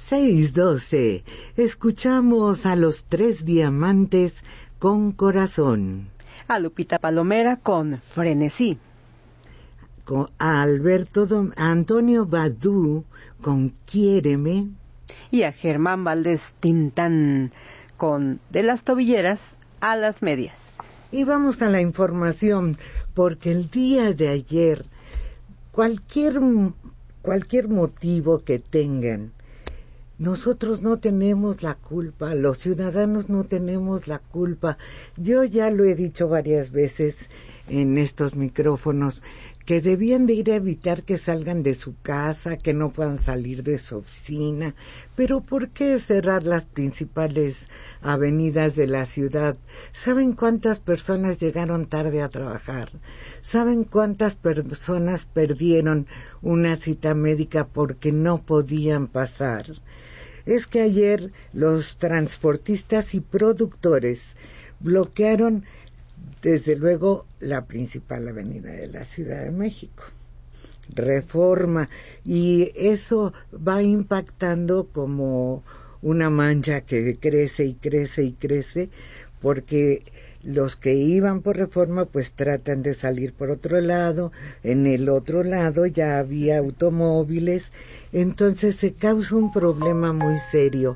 6:12. Escuchamos a los Tres Diamantes con Corazón. A Lupita Palomera con Frenesí. A Antonio Badú con Quiéreme. Y a Germán Valdés Tintán con De las tobilleras a las medias. Y vamos a la información, porque el día de ayer, cualquier motivo que tengan, nosotros no tenemos la culpa, los ciudadanos no tenemos la culpa. Yo ya lo he dicho varias veces en estos micrófonos, que debían de ir a evitar que salgan de su casa, que no puedan salir de su oficina. Pero ¿por qué cerrar las principales avenidas de la ciudad? ¿Saben cuántas personas llegaron tarde a trabajar? ¿Saben cuántas personas perdieron una cita médica porque no podían pasar? Es que ayer los transportistas y productores bloquearon desde luego la principal avenida de la Ciudad de México, Reforma, y eso va impactando como una mancha que crece y crece y crece, porque los que iban por Reforma pues tratan de salir por otro lado, en el otro lado ya había automóviles, entonces se causa un problema muy serio.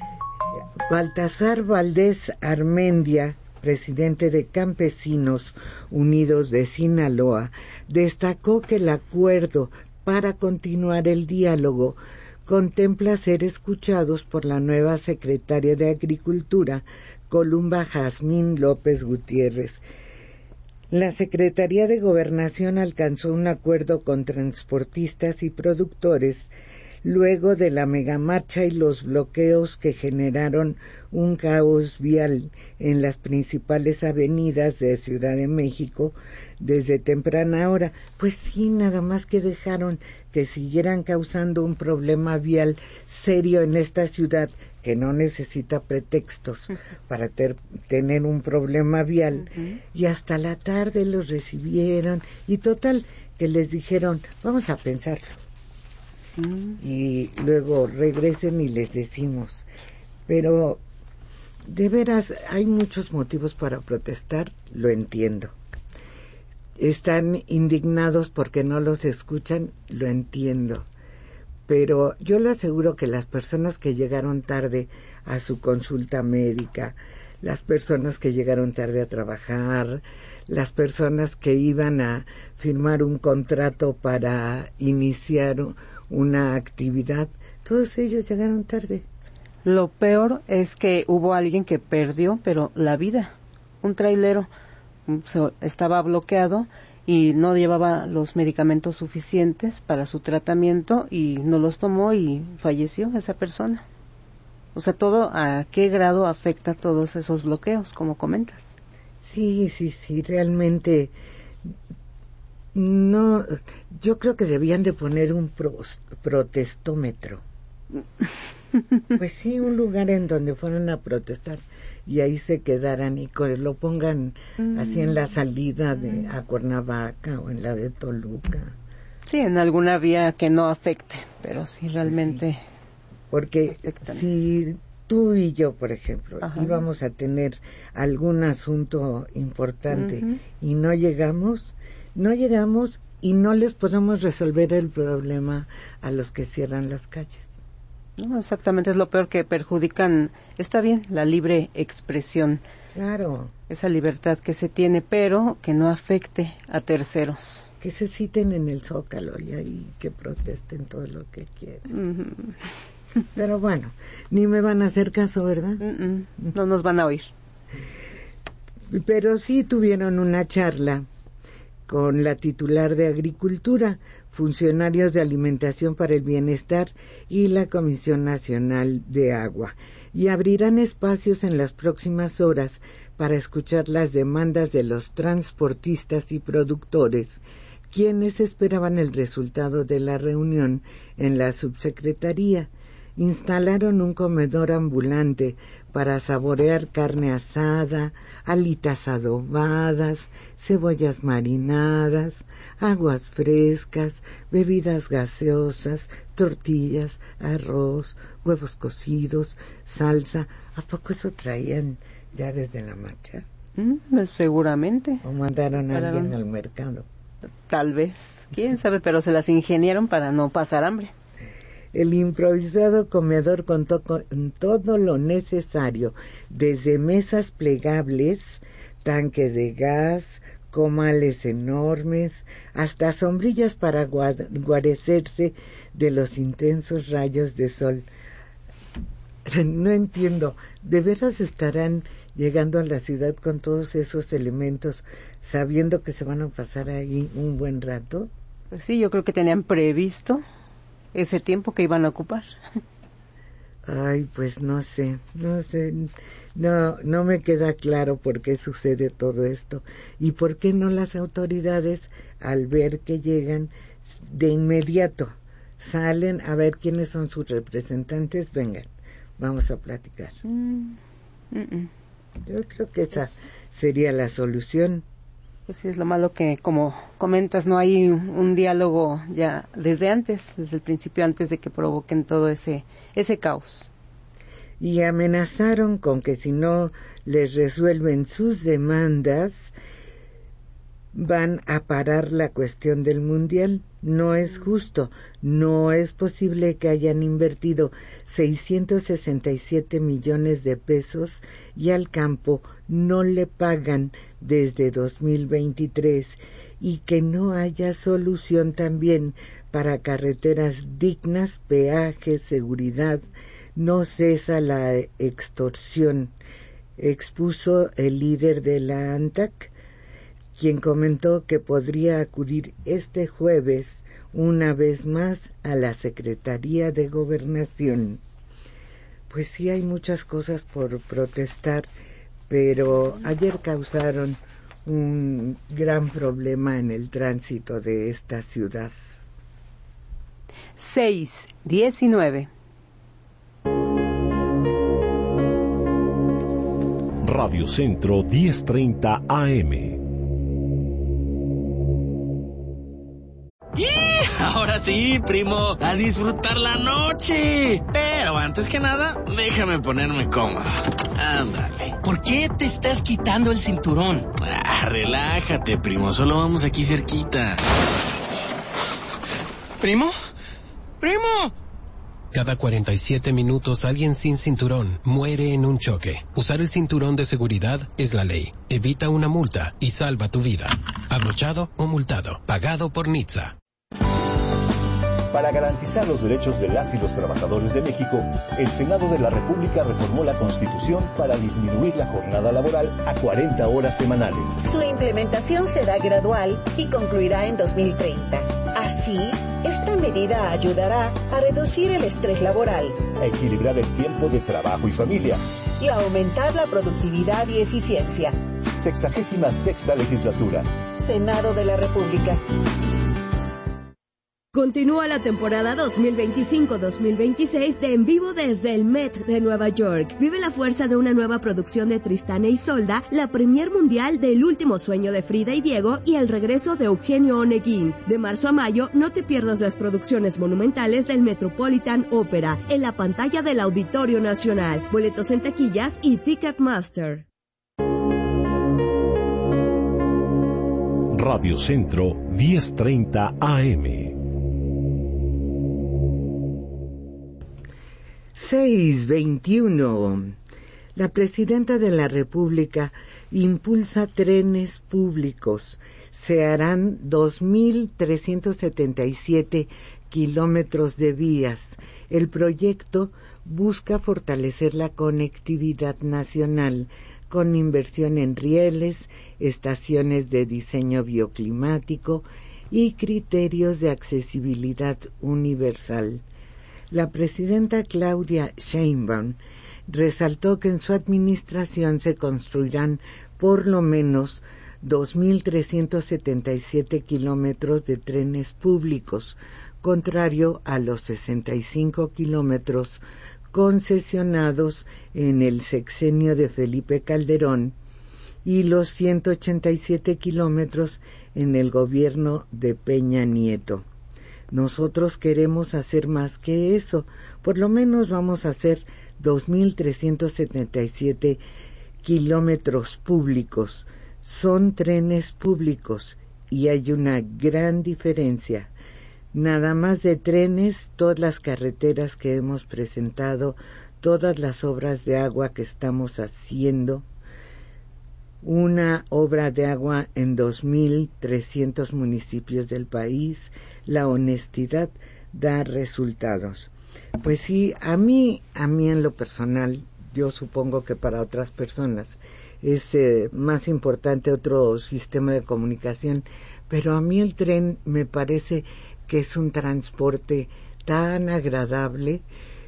Baltasar Valdés Armendia, presidente de Campesinos Unidos de Sinaloa, destacó que el acuerdo para continuar el diálogo contempla ser escuchados por la nueva secretaria de Agricultura, Columba Jazmín López Gutiérrez. La Secretaría de Gobernación alcanzó un acuerdo con transportistas y productores luego de la megamarcha y los bloqueos que generaron un caos vial en las principales avenidas de Ciudad de México desde temprana hora. Pues sí, nada más que dejaron que siguieran causando un problema vial serio en esta ciudad que no necesita pretextos para tener un problema vial, y hasta la tarde los recibieron y total que les dijeron vamos a pensarlo. Y luego regresen y les decimos. Pero de veras hay muchos motivos para protestar, lo entiendo. Están indignados porque no los escuchan, lo entiendo. Pero yo le aseguro que las personas que llegaron tarde a su consulta médica, las personas que llegaron tarde a trabajar, las personas que iban a firmar un contrato para iniciar una actividad, todos ellos llegaron tarde. Lo peor es que hubo alguien que perdió, pero la vida. Un trailero estaba bloqueado y no llevaba los medicamentos suficientes para su tratamiento y no los tomó y falleció esa persona. O sea, todo a qué grado afecta todos esos bloqueos, como comentas. Sí, realmente no, yo creo que debían de poner un protestómetro. Pues sí, un lugar en donde fueran a protestar y ahí se quedaran y lo pongan así en la salida a Cuernavaca o en la de Toluca. Sí, en alguna vía que no afecte, pero sí realmente. Sí. Porque afectan. Si tú y yo, por ejemplo, íbamos a tener algún asunto importante y no llegamos y no les podemos resolver el problema a los que cierran las calles. No, exactamente, es lo peor, que perjudican, está bien, la libre expresión. Claro. Esa libertad que se tiene, pero que no afecte a terceros. Que se citen en el Zócalo y ahí que protesten todo lo que quieran. Pero bueno, ni me van a hacer caso, ¿verdad? No nos van a oír. Pero sí tuvieron una charla con la titular de Agricultura, funcionarios de Alimentación para el Bienestar y la Comisión Nacional de Agua, y abrirán espacios en las próximas horas para escuchar las demandas de los transportistas y productores, quienes esperaban el resultado de la reunión en la subsecretaría. instalaron un comedor ambulante para saborear carne asada, alitas adobadas, cebollas marinadas, aguas frescas, bebidas gaseosas, tortillas, arroz, huevos cocidos, salsa. ¿A poco eso traían ya desde la marcha? Seguramente. ¿O mandaron a alguien al mercado? Tal vez, quién sabe, pero se las ingeniaron para no pasar hambre. El improvisado comedor contó con todo lo necesario, desde mesas plegables, tanque de gas, comales enormes, hasta sombrillas para guarecerse de los intensos rayos de sol. No entiendo, ¿de veras estarán llegando a la ciudad con todos esos elementos, sabiendo que se van a pasar ahí un buen rato? Pues sí, yo creo que tenían previsto ese tiempo que iban a ocupar. Ay, pues no sé, no me queda claro por qué sucede todo esto y por qué no las autoridades, al ver que llegan, de inmediato salen a ver quiénes son sus representantes, vengan, vamos a platicar. Yo creo que esa sería la solución. Pues sí, es lo malo que, como comentas, no hay un diálogo ya desde antes, desde el principio, antes de que provoquen todo ese caos. Y amenazaron con que si no les resuelven sus demandas, van a parar la cuestión del mundial. No es justo, no es posible que hayan invertido 667 millones de pesos y al campo no le pagan desde 2023 y que no haya solución también para carreteras dignas, peajes, seguridad. No cesa la extorsión, expuso el líder de la ANTAC, quien comentó que podría acudir este jueves una vez más a la Secretaría de Gobernación. Pues sí, hay muchas cosas por protestar, pero ayer causaron un gran problema en el tránsito de esta ciudad. 6:19. Radio Centro 1030 AM. Ahora sí, primo, a disfrutar la noche. Pero antes que nada, déjame ponerme cómodo. Ándale. ¿Por qué te estás quitando el cinturón? Relájate, primo, solo vamos aquí cerquita. ¿Primo? ¡Primo! Cada 47 minutos alguien sin cinturón muere en un choque. Usar el cinturón de seguridad es la ley. Evita una multa y salva tu vida. Abrochado o multado. Pagado por NHTSA. Para garantizar los derechos de las y los trabajadores de México, el Senado de la República reformó la Constitución para disminuir la jornada laboral a 40 horas semanales. Su implementación será gradual y concluirá en 2030. Así, esta medida ayudará a reducir el estrés laboral, a equilibrar el tiempo de trabajo y familia y a aumentar la productividad y eficiencia. 66ª legislatura. Senado de la República. Continúa la temporada 2025-2026 de En Vivo desde el Met de Nueva York. Vive la fuerza de una nueva producción de Tristán e Isolda, la premier mundial del Último Sueño de Frida y Diego y el regreso de Eugenio Oneguín. De marzo a mayo, no te pierdas las producciones monumentales del Metropolitan Opera en la pantalla del Auditorio Nacional. Boletos en taquillas y Ticketmaster. Radio Centro 1030 AM. 6:21. La presidenta de la República impulsa trenes públicos. Se harán 2.377 kilómetros de vías. El proyecto busca fortalecer la conectividad nacional con inversión en rieles, estaciones de diseño bioclimático y criterios de accesibilidad universal. La presidenta Claudia Sheinbaum resaltó que en su administración se construirán por lo menos 2.377 kilómetros de trenes públicos, contrario a los 65 kilómetros concesionados en el sexenio de Felipe Calderón y los 187 kilómetros en el gobierno de Peña Nieto. Nosotros queremos hacer más que eso, por lo menos vamos a hacer 2.377 kilómetros públicos. Son trenes públicos y hay una gran diferencia. Nada más de trenes, todas las carreteras que hemos presentado, todas las obras de agua que estamos haciendo, una obra de agua en 2.300 municipios del país. La honestidad da resultados. Pues sí, a mí en lo personal, yo supongo que para otras personas es más importante otro sistema de comunicación, pero a mí el tren me parece que es un transporte tan agradable,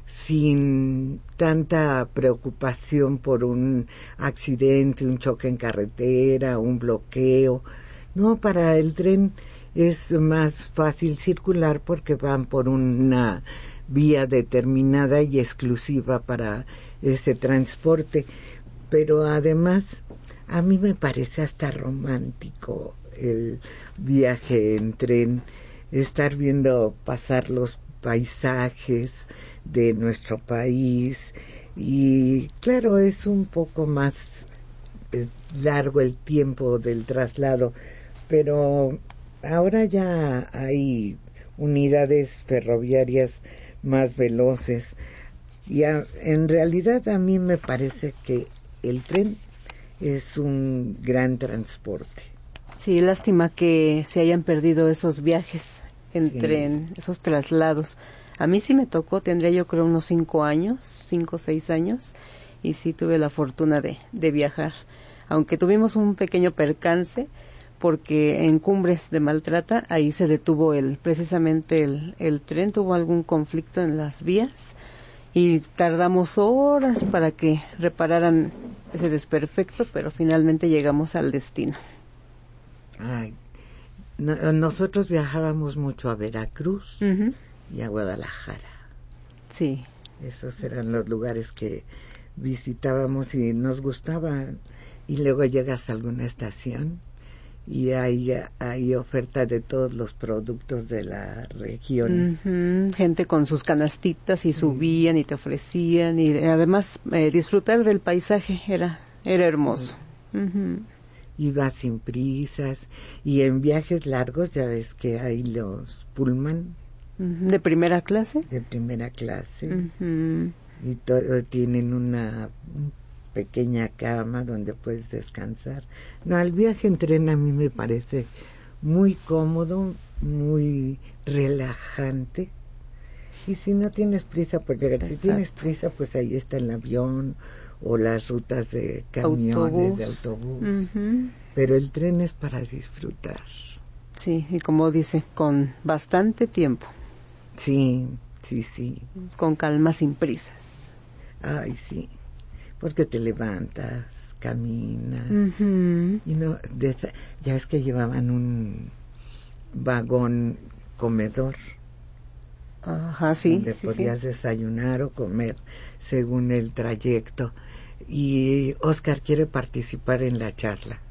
sin tanta preocupación por un accidente, un choque en carretera, un bloqueo. No, para el tren es más fácil circular porque van por una vía determinada y exclusiva para ese transporte. Pero además, a mí me parece hasta romántico el viaje en tren, estar viendo pasar los paisajes de nuestro país, y claro, es un poco más largo el tiempo del traslado, pero ahora ya hay unidades ferroviarias más veloces y en realidad a mí me parece que el tren es un gran transporte. Sí, lástima que se hayan perdido esos viajes en tren, esos traslados. A mí sí me tocó, tendría yo creo unos 5 o 6 años, y sí tuve la fortuna de viajar. Aunque tuvimos un pequeño percance, porque en Cumbres de Maltrata, ahí se detuvo precisamente el tren, tuvo algún conflicto en las vías, y tardamos horas para que repararan ese desperfecto, pero finalmente llegamos al destino. Ay, nosotros viajábamos mucho a Veracruz y a Guadalajara. Sí. Esos eran los lugares que visitábamos y nos gustaban. Y luego llegas a alguna estación y hay oferta de todos los productos de la región. Gente con sus canastitas y subían y te ofrecían, y además disfrutar del paisaje era hermoso. Iba sin prisas, y en viajes largos ya ves que hay los Pullman. ¿De primera clase? De primera clase. Y tienen una pequeña cama donde puedes descansar. No, el viaje en tren a mí me parece muy cómodo, muy relajante. Y si no tienes prisa por llegar, si tienes prisa, pues ahí está el avión o las rutas de camiones, de autobús. Pero el tren es para disfrutar. Sí, y como dice, con bastante tiempo. Sí. Con calma, sin prisas. Ay, sí, porque te levantas, caminas, y no, ya es que llevaban un vagón comedor. Ajá, sí. Donde podías desayunar o comer según el trayecto. Y Oscar quiere participar en la charla.